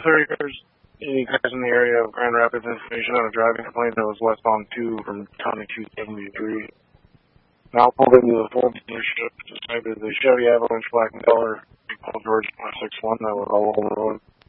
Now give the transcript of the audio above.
30 cars, any cars in the area of Grand Rapids, information on a driving complaint that was westbound 2 from County 273. Now pulled into the Ford dealership, described as a Chevy Avalanche black in color, Paul George 161 that was all over the road.